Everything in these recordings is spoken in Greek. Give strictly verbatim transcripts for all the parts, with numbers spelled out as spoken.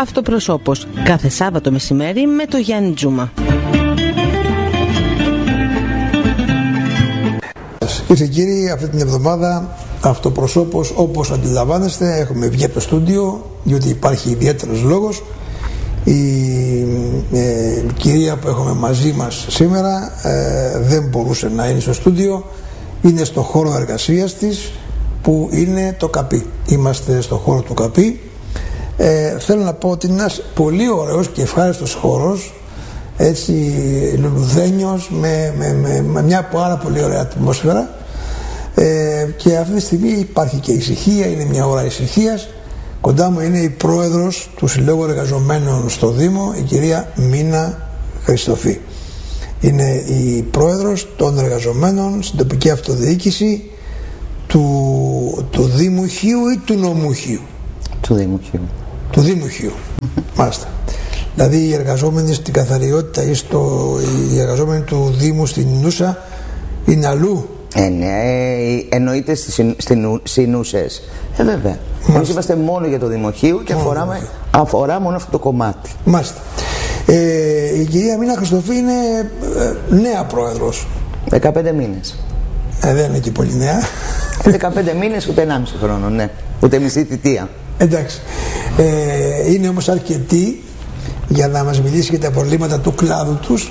Αυτοπροσώπος, κάθε Σάββατο μεσημέρι με το Γιάννη Τζούμα. Κυρίες και κύριοι, αυτή την εβδομάδα Αυτοπροσώπος, όπως αντιλαμβάνεστε, έχουμε βγει από το στούντιο διότι υπάρχει ιδιαίτερος λόγος. Η ε, κυρία που έχουμε μαζί μας σήμερα ε, δεν μπορούσε να είναι στο στούντιο, είναι στο χώρο εργασίας της που είναι το ΚΑΠΗ. Είμαστε στο χώρο του ΚΑΠΗ. Ε, θέλω να πω ότι είναι ένας πολύ ωραίος και ευχάριστος χώρος, έτσι λουλουδένιος, με, με, με, με μια πάρα πολύ ωραία ατμόσφαιρα, ε, και αυτή τη στιγμή υπάρχει και ησυχία, είναι μια ώρα ησυχίας. Κοντά μου είναι η πρόεδρος του Συλλόγου Εργαζομένων στο Δήμο, η κυρία Μίνα Χριστοφή. Είναι η πρόεδρος των εργαζομένων στην τοπική αυτοδιοίκηση του, του Δήμου Χίου ή του Νομού Χίου? Του Δήμου Χίου. Του Δήμου Χίου. Μάλιστα. Δηλαδή οι εργαζόμενοι στην καθαριότητα ή στο, οι εργαζόμενοι του Δήμου στην Νούσα είναι αλλού? Ε, ναι, εννοείται στις συνούσες. Ε, βέβαια. Εμείς είμαστε μόνο για το Δημοχείο και αφοράμε, αφορά μόνο αυτό το κομμάτι. Μάλιστα. Ε, η κυρία Μίνα Χριστοφή είναι ε, νέα πρόεδρος. δεκαπέντε μήνες. Ε, δεν είναι και πολύ νέα. δεκαπέντε μήνες, ούτε ενάμιση χρόνο, ναι. Ούτε μισή θητεία. Εντάξει. Ε, είναι όμως αρκετή για να μας μιλήσει για τα προβλήματα του κλάδου τους,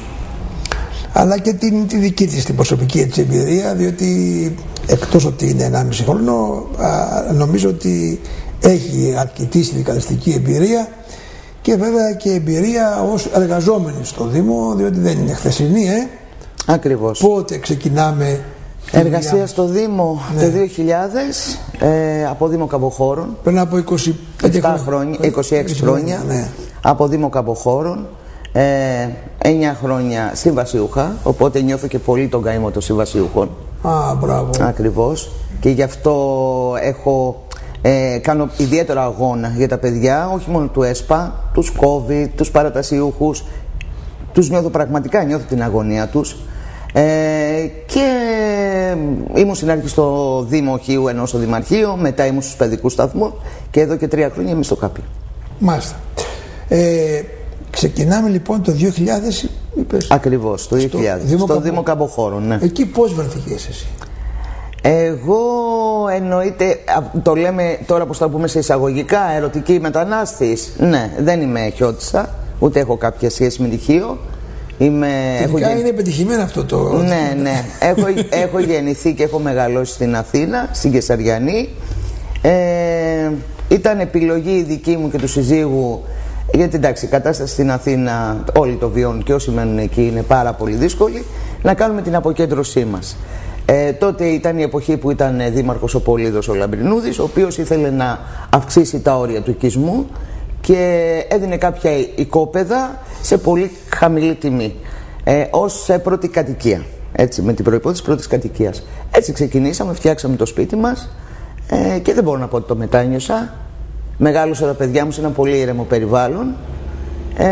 αλλά και την, τη δική της την προσωπική έτσι εμπειρία, διότι εκτός ότι είναι ενάμιση χρόνο, α, νομίζω ότι έχει αρκετή συνδικαλιστική εμπειρία και βέβαια και εμπειρία ως εργαζόμενη στο Δήμο, διότι δεν είναι χθεσινή, ε. Ακριβώς. Πότε ξεκινάμε εργασία στο Δήμο? Ναι. Το δύο χιλιάδες, ε, από Δήμο Καμποχώρων. Πριν από είκοσι πέντε χρόνια, είκοσι έξι χρόνια, ναι. Από Δήμο Καμποχώρων. Ε, εννιά χρόνια συμβασιούχα, οπότε νιώθω και πολύ τον καημό των συμβασιούχων. Α, μπράβο. Ακριβώς. Και γι' αυτό έχω, ε, κάνω ιδιαίτερο αγώνα για τα παιδιά, όχι μόνο του ΕΣΠΑ, τους COVID, τους παρατασιούχους. Τους νιώθω πραγματικά, νιώθω την αγωνία τους. Ε, και ήμουν στην αρχή στο Δήμο Χίου, ενώ στο Δημαρχείο, μετά ήμουν στους παιδικούς σταθμούς και εδώ και τρία χρόνια είμαι στο ΚΑΠΗ. Μάλιστα. Ε, ξεκινάμε λοιπόν το δύο χιλιάδες, είπες? Ακριβώς, το δύο χιλιάδες, στο, στο Δήμο Καμποχώρων, ναι. Εκεί πώς βρεθήκες εσύ? Εγώ, εννοείται, το λέμε τώρα που θα πούμε σε εισαγωγικά, ερωτική μετανάστης. Ναι, δεν είμαι χιώτισσα, ούτε έχω κάποια σχέση με τυχείο. Είμαι, τελικά έχω... είναι πετυχημένο αυτό το... Ναι, ναι. έχω, έχω γεννηθεί και έχω μεγαλώσει στην Αθήνα, στην Κεσαριανή. Ε, ήταν επιλογή η δική μου και του συζύγου, γιατί εντάξει, η κατάσταση στην Αθήνα όλοι το βιώνουν και όσοι μένουν εκεί είναι πάρα πολύ δύσκολη, να κάνουμε την αποκέντρωσή μας. Ε, τότε ήταν η εποχή που ήταν δήμαρχος ο Πολύδος ο Λαμπρινούδης, ο οποίος ήθελε να αυξήσει τα όρια του οικισμού και έδινε κάποια οικόπεδα σε πολύ χαμηλή τιμή, ε, ως πρώτη κατοικία, έτσι, με την προϋπόθεση πρώτης κατοικίας. Έτσι ξεκινήσαμε, φτιάξαμε το σπίτι μας, ε, και δεν μπορώ να πω ότι το μετάνιωσα. Μεγάλωσα τα παιδιά μου σε ένα πολύ ήρεμο περιβάλλον, ε,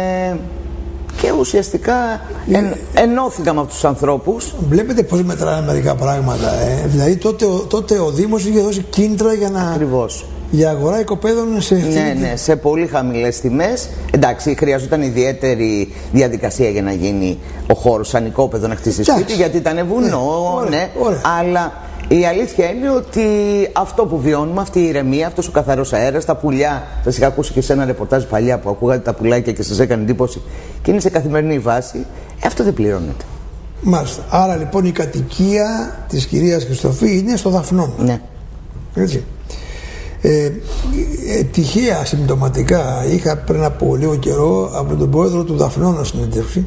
και ουσιαστικά εν, ενώθηκα με αυτούς τους ανθρώπους. Βλέπετε πώς μετράνε μερικά πράγματα, ε. Δηλαδή τότε, τότε ο Δήμος είχε δώσει κίνητρα για να... Ακριβώς. Για αγορά οικοπαίδων σε... Ναι, ναι, σε πολύ χαμηλές τιμές. Εντάξει, χρειαζόταν ιδιαίτερη διαδικασία για να γίνει ο χώρος σαν οικόπεδο να χτίσει σπίτι, γιατί ήταν βουνό, ναι, ωραία, ναι. Ωραία. Αλλά η αλήθεια είναι ότι αυτό που βιώνουμε, αυτή η ηρεμία, αυτός ο καθαρός αέρας, τα πουλιά, θα σας είχα ακούσει και σε ένα ρεπορτάζ παλιά που ακούγατε τα πουλάκια και σας έκανε εντύπωση και είναι σε καθημερινή βάση, ε, αυτό δεν πληρώνεται. Μάλιστα. Άρα λοιπόν η κατοικία της κυρίας Χριστοφή είναι στο Δαφνών. Ναι. Έτσι. Ε, ε, τυχαία συμπτωματικά είχα πριν από λίγο καιρό από τον πρόεδρο του Δαφνώνα συνέντευξη,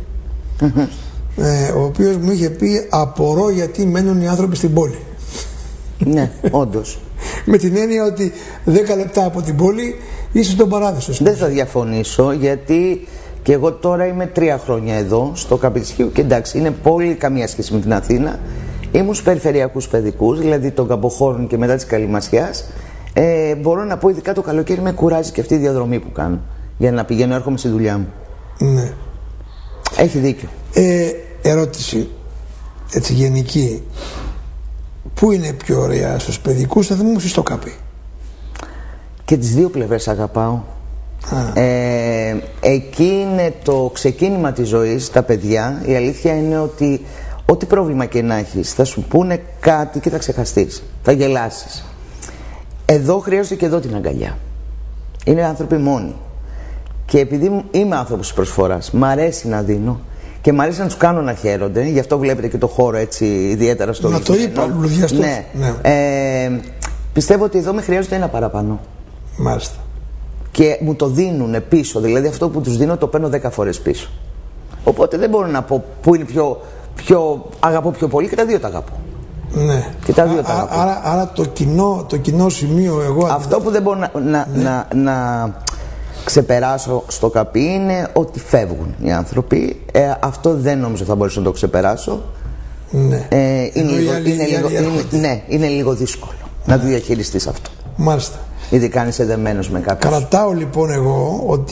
ε, ο οποίος μου είχε πει απορώ γιατί μένουν οι άνθρωποι στην πόλη. Ναι, όντως. Με την έννοια ότι δέκα λεπτά από την πόλη είσαι στον παράδεισο. Δεν θα διαφωνήσω, γιατί και εγώ τώρα είμαι τρία χρόνια εδώ στο ΚΑΠΗ της Χίου και εντάξει, είναι πόλη καμία σχέση με την Αθήνα. Ήμουν στους περιφερειακούς παιδικούς, δηλαδή των Καμποχώρων και μετά της Καλυμασιάς. Ε, μπορώ να πω, ειδικά το καλοκαίρι με κουράζει και αυτή η διαδρομή που κάνω για να πηγαίνω, έρχομαι στη δουλειά μου. Ναι. Έχει δίκιο. Ε, ερώτηση, έτσι γενική. Πού είναι πιο ωραία, στους παιδικούς σταθμούς ή στο ΚΑΠΗ? Και τις δύο πλευρές αγαπάω. Ε, εκεί είναι το ξεκίνημα της ζωής, τα παιδιά. Η αλήθεια είναι ότι ό,τι πρόβλημα και να έχεις, θα σου πούνε κάτι και θα ξεχαστείς, θα γελάσεις. Εδώ χρειάζεται και εδώ την αγκαλιά. Είναι άνθρωποι μόνοι. Και επειδή είμαι άνθρωπος της προσφοράς, μ' αρέσει να δίνω και μ' αρέσει να τους κάνω να χαίρονται. Γι' αυτό βλέπετε και το χώρο έτσι ιδιαίτερα στο να το είπα, λουλουδιαστός. Ναι. ναι. Ε, πιστεύω ότι εδώ με χρειάζεται ένα παραπάνω. Μάλιστα. Και μου το δίνουν πίσω. Δηλαδή αυτό που τους δίνω το παίρνω δέκα φορές πίσω. Οπότε δεν μπορώ να πω που είναι πιο, πιο αγαπώ πιο πολύ, και τα δύο τα αγαπώ. Ναι. Και τα δύο α, τα αγαπώ. Άρα, άρα το, κοινό, το κοινό σημείο εγώ... Αυτό που δεν μπορώ να, να, ναι. να, να ξεπεράσω στο καπί είναι ότι φεύγουν οι άνθρωποι. Ε, αυτό δεν νομίζω θα μπορέσω να το ξεπεράσω. Ναι. Ε, είναι, λίγο, άλλη, είναι, λίγο, είναι, ναι, είναι λίγο δύσκολο ναι. να το διαχειριστείς αυτό. Μάλιστα. Ειδικά αν είσαι δεμένος με κάποιους. Κρατάω λοιπόν εγώ ότι